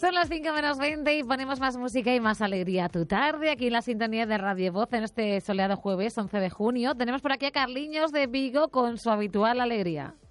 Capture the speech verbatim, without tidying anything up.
Son las cinco menos veinte y ponemos más música y más alegría a tu tarde aquí en la sintonía de Radio Voz en este soleado jueves once de junio. Tenemos por aquí a Carliños de Vigo con su habitual alegría.